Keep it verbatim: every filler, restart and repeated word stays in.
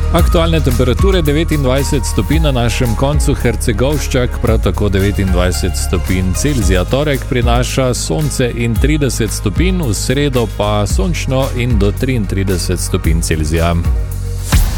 Aktualne temperature devetindvajset stopinj na našem koncu Hercegovščak, prav tako devetindvajset stopinj Celzija. Torek prinaša sonce in trideset stopinj, v sredo pa sončno in do triintrideset stopinj Celzija.